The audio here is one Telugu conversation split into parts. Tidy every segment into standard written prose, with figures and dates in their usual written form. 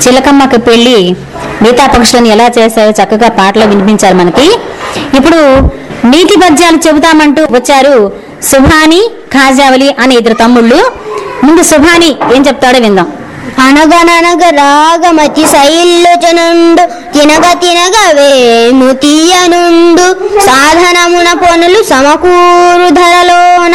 చిలకమ్మకి పెళ్లి మిగతా పక్షులను ఎలా చేశారో చక్కగా పాటలో వినిపించారు మనకి. ఇప్పుడు నీతి పద్యాలు చెబుతామంటూ వచ్చారు సుభాని, ఖాజావలి అనే ఇద్దరు తమ్ముళ్ళు. ముందు సుభాని ఏం చెప్తాడో విందాం. అనగననగ రాగమతి శైల్లోచనుండు తినగ తినగ వేము తీయనుండు సాధనమున పనులు సమకూరు ధరలోన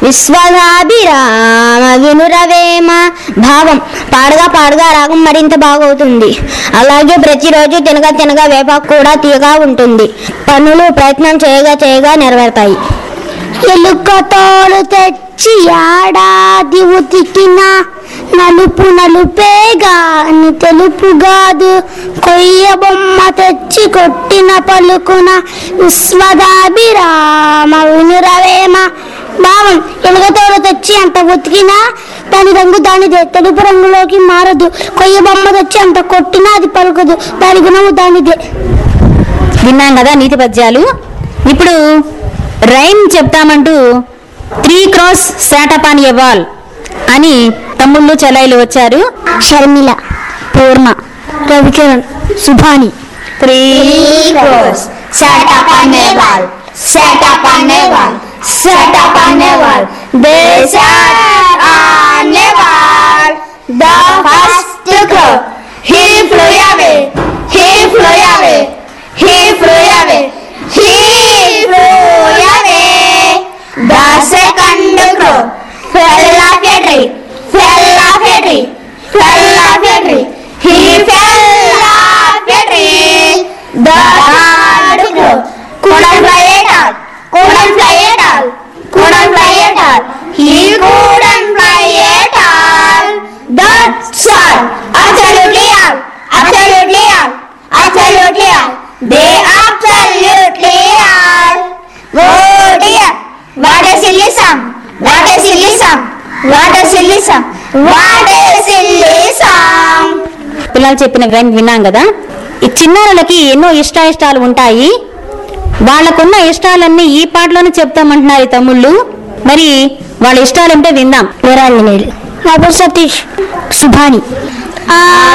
విశ్వదాభిరామ వినురవేమ. భావం పాడగా పాడగా రాగం మరింత బాగవుతుంది. అలాగే ప్రతిరోజు తినగ తినగ వేపాకు కూడా తీయగా ఉంటుంది. పనులు ప్రయత్నం చేయగా చేయగా నెరవేరుతాయి. ఎలుకతోలు తెచ్చి ఏడాది ఉతికిన నలుపు నలుపేగాని తెలుపుగాదు. కొయ్య బొమ్మ తెచ్చి కొట్టిన పలుకున విశ్వదాభిరామ వినురవేమ. భావం ఎలుకతోలు తెచ్చి అంత ఉతికినా దాని రంగు దానిదే, తెలుపు రంగులోకి మారదు. కొయ్య బొమ్మ తెచ్చి అంత కొట్టినా అది పలుకదు, దాని గుణము దానిదే. విన్నాం కదా నీతి పద్యాలు. ఇప్పుడు rhyme చెప్తామంటూ 3 crores sat upon a wall అని తమ్ముళ్ళు చెల్లైలు వచ్చారు. షర్మిల, పూర్ణ, Ravikiran, Subhani. 3 crores sat upon a wall, sat upon a wall, sat upon a wall. They sat on a wall. The first crow, he flew away, he flew away, he flew away, he flew away. The second crow fell off a tree, fell off a tree, fell off a tree. He fell off a tree. The third crow couldn't fly at all, couldn't fly at all, couldn't fly at all. He couldn't fly at all. That's all. Absolutely all. Absolutely all. Absolutely all. They absolutely all. Oh dear. What a silly song. What a silly song. What a silly song. What a silly song. పిల్లలు చెప్పిన రైమ్ విన్నాం కదా. ఈ చిన్నారులకి ఎన్నో ఇష్టాలు ఉంటాయి. వాళ్ళకున్న ఇష్టాలన్నీ ఈ పాటలోనే చెప్తామంటున్నారు ఈ తమ్ముళ్ళు. మరి వాళ్ళ ఇష్టాలంటే విందాం. వీరాంజనేయులు, సతీష్, సుభాని.